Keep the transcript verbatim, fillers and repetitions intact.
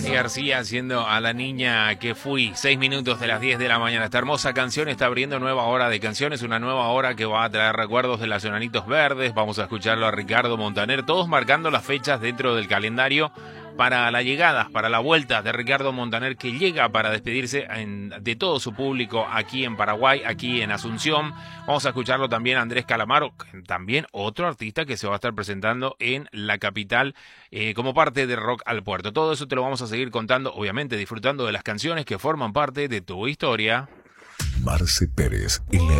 Charly García haciendo A la niña que fui. Seis minutos de las diez de la mañana. Esta hermosa canción está abriendo nueva hora de canciones, una nueva hora que va a traer recuerdos de las Enanitos Verdes. Vamos a escucharlo a Ricardo Montaner, todos marcando las fechas dentro del calendario para la llegada, para la vuelta de Ricardo Montaner, que llega para despedirse en, de todo su público aquí en Paraguay, aquí en Asunción. Vamos a escucharlo también a Andrés Calamaro, también otro artista que se va a estar presentando en la capital eh, como parte de Rock al Puerto. Todo eso te lo vamos a seguir contando, obviamente disfrutando de las canciones que forman parte de tu historia. Marce Pérez, en la